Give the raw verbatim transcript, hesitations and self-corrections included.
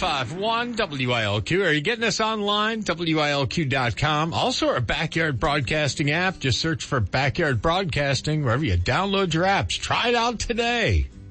five one W I L Q. Are you getting us online? W I L Q dot com. Also our Backyard Broadcasting app. Just search for Backyard Broadcasting wherever you download your apps. Try it out today.